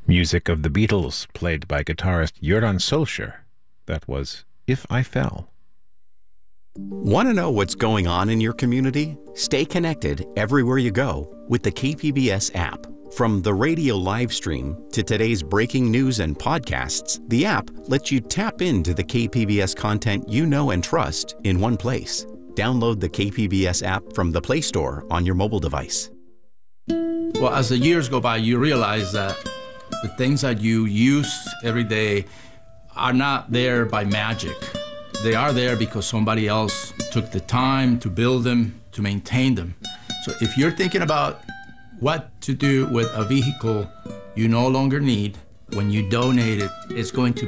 Music of the Beatles, played by guitarist Göran Solskjaer. That was If I Fell. Want to know what's going on in your community? Stay connected everywhere you go with the KPBS app. From the radio live stream to today's breaking news and podcasts, the app lets you tap into the KPBS content you know and trust in one place. Download the KPBS app from the Play Store on your mobile device. Well, as the years go by, you realize that the things that you use every day are not there by magic. They are there because somebody else took the time to build them, to maintain them. So if you're thinking about what to do with a vehicle you no longer need, when you donate it, it's going to